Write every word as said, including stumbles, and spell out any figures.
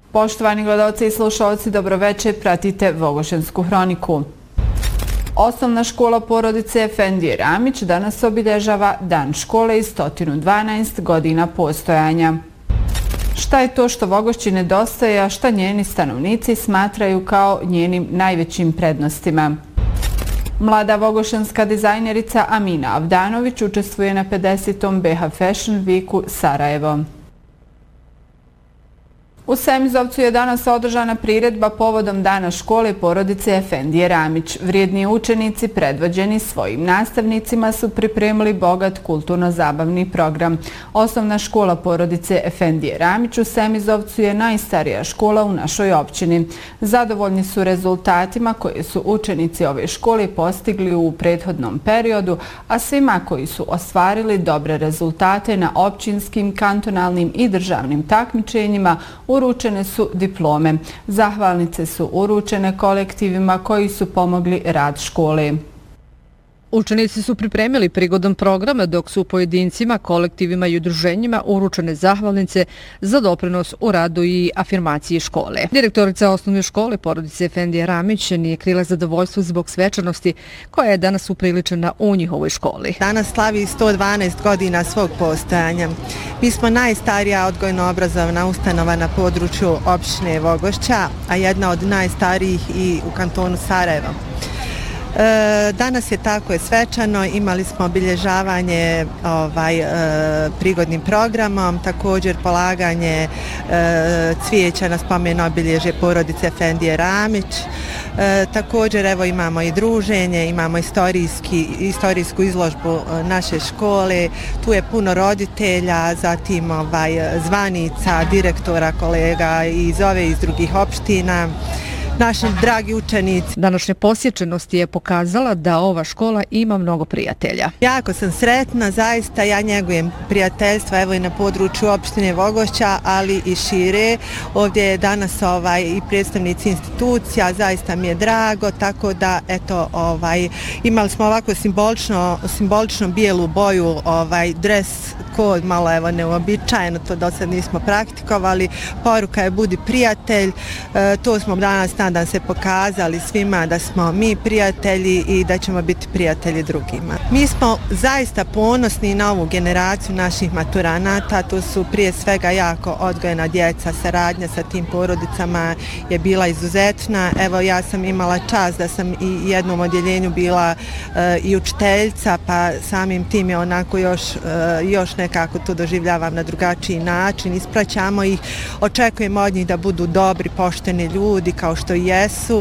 Poštovani gledalci i slušalci, dobroveče, pratite Vogošensku hroniku. Osnovna škola porodice Efendije Ramić danas obilježava Dan škole i sto dvanaest godina postojanja. Šta je to što Vogošći nedostaje, a šta njeni stanovnici smatraju kao njenim najvećim prednostima? Mlada vogošenska dizajnerica Amina Avdanović učestvuje na pedesetom B H Fashion Weeku Sarajevo. U Semizovcu je danas održana priredba povodom Dana škole porodice Efendije Ramić. Vrijedni učenici, predvođeni svojim nastavnicima, su pripremili bogat kulturno-zabavni program. Osnovna škola porodice Efendije Ramić u Semizovcu je najstarija škola u našoj općini. Zadovoljni su rezultatima koje su učenici ove škole postigli u prethodnom periodu, a svima koji su ostvarili dobre rezultate na općinskim, kantonalnim i državnim takmičenjima uručene su diplome. Zahvalnice su uručene kolektivima koji su pomogli rad škole. Učenici su pripremili prigodom programa, dok su pojedincima, kolektivima i udruženjima uručene zahvalnice za doprinos u radu i afirmaciji škole. Direktorica osnovne škole porodice Efendije Ramić nije krila zadovoljstvo zbog svečanosti koja je danas upriličena u njihovoj školi. Danas slavi sto dvanaest godina svog postojanja. Mi smo najstarija odgojno-obrazovna ustanova na području opštine Vogošća, a jedna od najstarijih i u kantonu Sarajevo. E, danas je tako je svečano, imali smo obilježavanje ovaj, e, prigodnim programom, također polaganje e, cvijeća na spomen obilježje porodice Efendije Ramić. E, također evo imamo i druženje, imamo istorijski, istorijsku izložbu naše škole, tu je puno roditelja, zatim ovaj, zvanica, direktora, kolega iz ove iz drugih opština. Naši dragi učenici. Današnja posjećenost je pokazala da ova škola ima mnogo prijatelja. Jako sam sretna, zaista ja njegujem prijateljstva evo i na području opštine Vogošća, ali i šire. Ovdje je danas ovaj i predstavnici institucija, zaista mi je drago, tako da eto ovaj imali smo ovako simbolično simbolično bijelu boju, ovaj dres kod malo evo neuobičajeno, to do sad nismo praktikovali. Poruka je budi prijatelj. E, to smo danas nadam se pokazali svima da smo mi prijatelji i da ćemo biti prijatelji drugima. Mi smo zaista ponosni na ovu generaciju naših maturanata, to su prije svega jako odgojena djeca, saradnja sa tim porodicama je bila izuzetna. Evo ja sam imala čast da sam i jednom odjeljenju bila e, i učiteljica, pa samim tim je onako još, e, još nekako to doživljavam na drugačiji način, ispraćamo ih, očekujemo od njih da budu dobri, pošteni ljudi kao što jesu